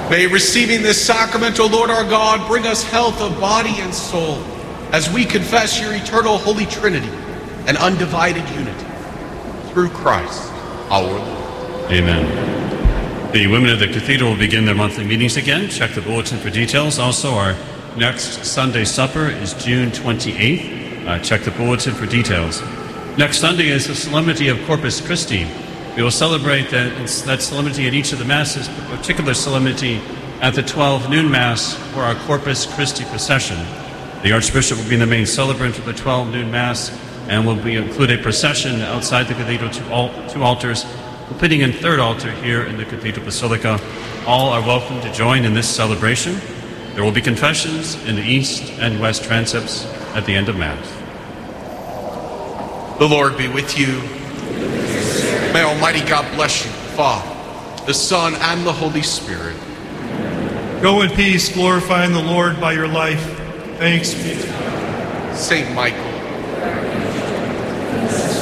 May receiving this sacrament, O Lord our God, bring us health of body and soul, as we confess your eternal Holy Trinity and undivided unity. Through Christ our Lord. Amen. The women of the cathedral will begin their monthly meetings again. Check the bulletin for details. Also, our next Sunday supper is June 28th. Check the bulletin for details. Next Sunday is the Solemnity of Corpus Christi. We will celebrate that solemnity at each of the Masses, but particular solemnity at the 12 noon Mass for our Corpus Christi procession. The Archbishop will be the main celebrant of the 12 noon Mass and will include a procession outside the cathedral to two altars, completing a third altar here in the Cathedral Basilica. All are welcome to join in this celebration. There will be confessions in the east and west transepts at the end of Mass. The Lord be with you. May Almighty God bless you, the Father, the Son, and the Holy Spirit. Go in peace, glorifying the Lord by your life. Thanks be to God. Saint Michael,